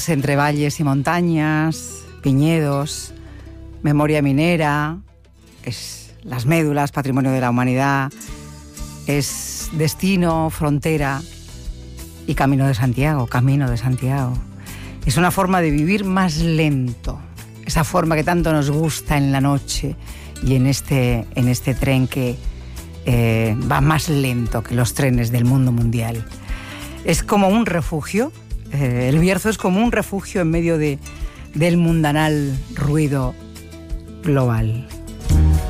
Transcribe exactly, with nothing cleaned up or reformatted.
Paseos entre valles y montañas, viñedos, memoria minera, es las médulas, patrimonio de la humanidad, es destino, frontera y camino de Santiago, camino de Santiago. Es una forma de vivir más lento, esa forma que tanto nos gusta en la noche y en este, en este tren que eh, va más lento que los trenes del mundo mundial. Es como un refugio, eh, el Bierzo es como un refugio en medio de, del mundanal ruido global.